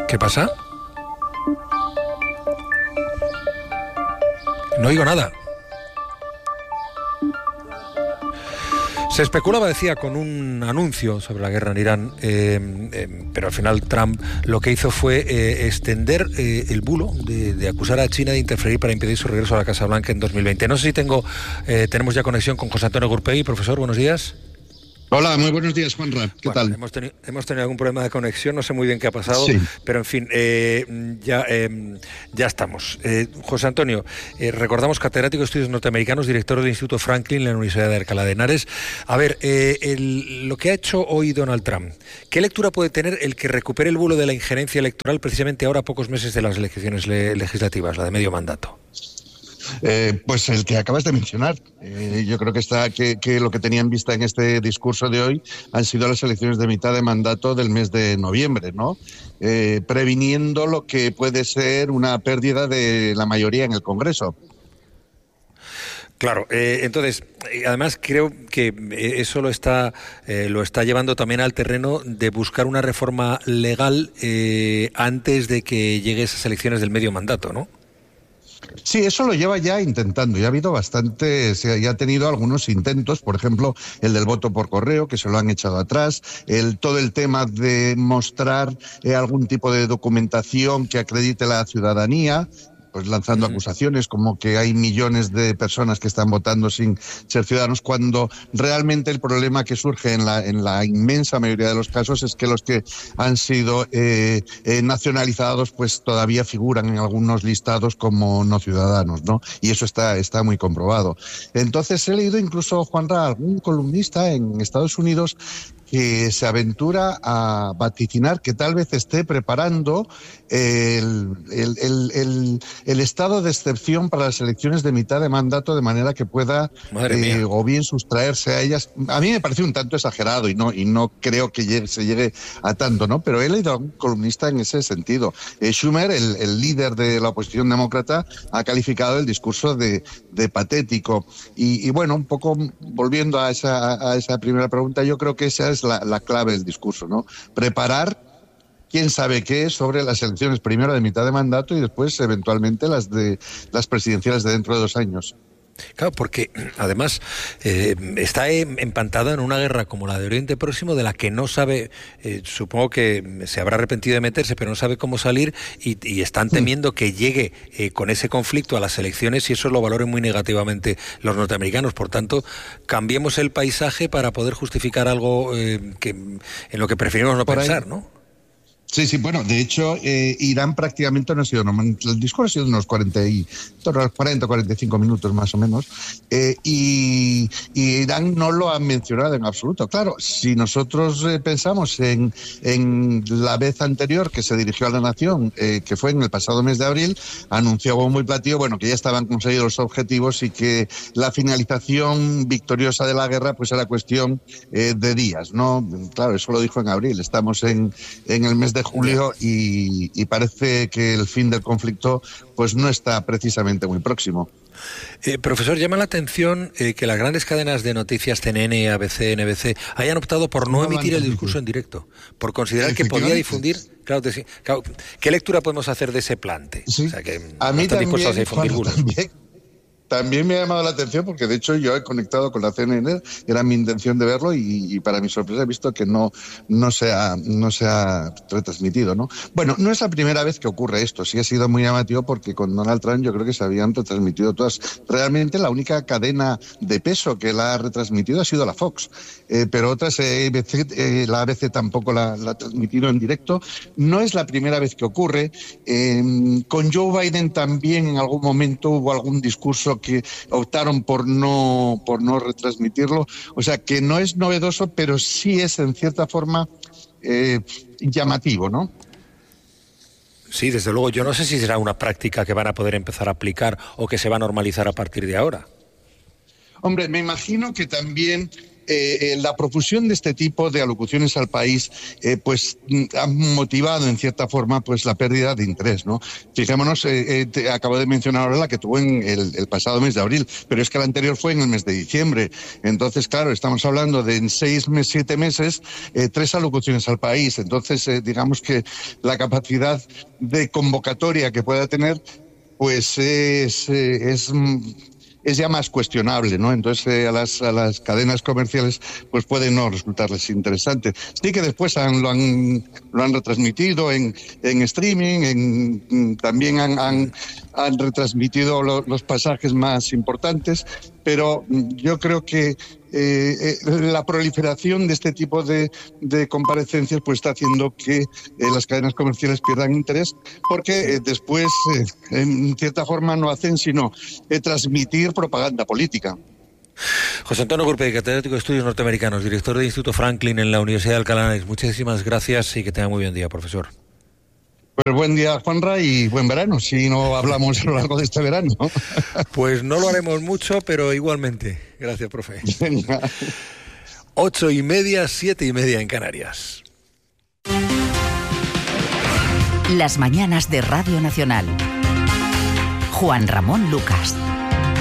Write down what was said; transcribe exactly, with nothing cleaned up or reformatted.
¿Qué pasa? No oigo nada. Se especulaba, decía, con un anuncio sobre la guerra en Irán, eh, eh, pero al final Trump lo que hizo fue eh, extender eh, el bulo de, de acusar a China de interferir para impedir su regreso a la Casa Blanca en dos mil veinte. No sé si tengo, eh, tenemos ya conexión con José Antonio Gurpegui. Profesor, buenos días. Hola, muy buenos días, Juanra. ¿Qué bueno, tal? Hemos, teni hemos tenido algún problema de conexión, no sé muy bien qué ha pasado, sí. pero en fin, eh, ya, eh, ya estamos. Eh, José Antonio, eh, recordamos catedrático de Estudios Norteamericanos, director del Instituto Franklin en la Universidad de Alcalá de Henares. A ver, eh, el, lo que ha hecho hoy Donald Trump, ¿qué lectura puede tener el que recupere el bulo de la injerencia electoral precisamente ahora, a pocos meses de las elecciones le legislativas, la de medio mandato? Eh, pues el que acabas de mencionar. Eh, yo creo que está que, que lo que tenían vista en este discurso de hoy han sido las elecciones de mitad de mandato del mes de noviembre, ¿no? Eh, previniendo lo que puede ser una pérdida de la mayoría en el Congreso. Claro, eh, entonces, eh, además creo que eso lo está, eh, lo está llevando también al terreno de buscar una reforma legal eh, antes de que llegue esas elecciones del medio mandato, ¿no? Sí, eso lo lleva ya intentando. Ya ha habido bastantes, ya ha tenido algunos intentos, por ejemplo, el del voto por correo, que se lo han echado atrás, el todo el tema de mostrar eh, algún tipo de documentación que acredite la ciudadanía, pues lanzando acusaciones como que hay millones de personas que están votando sin ser ciudadanos, cuando realmente el problema que surge en la, en la inmensa mayoría de los casos es que los que han sido eh, eh, nacionalizados pues todavía figuran en algunos listados como no ciudadanos, ¿no? Y eso está, está muy comprobado. Entonces he leído incluso, Juanra, algún columnista en Estados Unidos que se aventura a vaticinar que tal vez esté preparando el, el, el, el, el estado de excepción para las elecciones de mitad de mandato, de manera que pueda eh, o bien sustraerse a ellas. A mí me parece un tanto exagerado y no, y no creo que llegue, se llegue a tanto, ¿no? Pero he leído a un columnista en ese sentido. Eh, Schumer, el, el líder de la oposición demócrata, ha calificado el discurso de, de patético. Y, y bueno, un poco volviendo a esa, a esa primera pregunta, yo creo que esa es La, la clave del discurso, ¿no? Preparar quién sabe qué sobre las elecciones primero de mitad de mandato y después eventualmente las de las presidenciales de dentro de dos años. Claro, porque además eh, está empantada en una guerra como la de Oriente Próximo, de la que no sabe, eh, supongo que se habrá arrepentido de meterse, pero no sabe cómo salir, y, y están temiendo que llegue eh, con ese conflicto a las elecciones y eso lo valoren muy negativamente los norteamericanos. Por tanto, cambiemos el paisaje para poder justificar algo eh, que, en lo que preferimos no pensar, ¿no? Sí, sí, bueno, de hecho, eh, Irán prácticamente no ha sido, el discurso ha sido unos cuarenta, y, cuarenta, cuarenta y cinco minutos más o menos, eh, y, y Irán no lo ha mencionado en absoluto. Claro, si nosotros eh, pensamos en, en la vez anterior que se dirigió a la nación, eh, que fue en el pasado mes de abril, anunció como muy platillo, bueno, que ya estaban conseguidos los objetivos y que la finalización victoriosa de la guerra pues era cuestión eh, de días, ¿no? Claro, eso lo dijo en abril, estamos en, en el mes de julio y, y parece que el fin del conflicto pues no está precisamente muy próximo. Eh, profesor, llama la atención eh, que las grandes cadenas de noticias C N N, A B C, N B C hayan optado por no, no emitir el discurso en directo, por considerar que podía difundir. Claro, de, claro, ¿qué lectura podemos hacer de ese plante? Sí. O sea, que a no mí están también, dispuestos a difundir bulos. También. También me ha llamado la atención porque de hecho yo he conectado con la C N N, era mi intención de verlo y, y para mi sorpresa he visto que no, no, se ha, no se ha retransmitido, ¿no? Bueno, no es la primera vez que ocurre esto, sí ha sido muy llamativo porque con Donald Trump yo creo que se habían retransmitido todas. Realmente la única cadena de peso que la ha retransmitido ha sido la Fox, eh, pero otras, eh, A B C, eh, la A B C tampoco la, la ha transmitido en directo. No es la primera vez que ocurre. Eh, con Joe Biden también en algún momento hubo algún discurso que optaron por no por no retransmitirlo, o sea que no es novedoso, pero sí es en cierta forma eh, llamativo, ¿no? Sí, desde luego. Yo no sé si será una práctica que van a poder empezar a aplicar o que se va a normalizar a partir de ahora. Hombre, me imagino que también eh, la profusión de este tipo de alocuciones al país eh, pues ha motivado en cierta forma pues la pérdida de interés, ¿no? Fijémonos, eh, eh, te acabo de mencionar ahora la que tuvo en el, el pasado mes de abril, pero es que la anterior fue en el mes de diciembre. Entonces, claro, estamos hablando de en seis meses, siete meses, eh, tres alocuciones al país. Entonces, eh, digamos que la capacidad de convocatoria que pueda tener pues es, eh, es, es ya más cuestionable, ¿no? Entonces eh, a, las, a las cadenas comerciales pues puede no resultarles interesante. Sí que después han, lo, han, lo han retransmitido en, en streaming, en, también han, han, han retransmitido lo, los pasajes más importantes, pero yo creo que Eh, eh, la proliferación de este tipo de, de comparecencias pues está haciendo que eh, las cadenas comerciales pierdan interés, porque eh, después, eh, en cierta forma, no hacen sino eh, transmitir propaganda política. José Antonio Gurpey, catedrático de Estudios Norteamericanos, director del Instituto Franklin en la Universidad de Alcalá de Henares. Muchísimas gracias y que tenga muy buen día, profesor. Pues buen día, Juanra, y buen verano, si no hablamos a lo largo de este verano. Pues no lo haremos mucho, pero igualmente. Gracias, profe. Venga. Ocho y media, siete y media en Canarias. Las mañanas de Radio Nacional. Juan Ramón Lucas.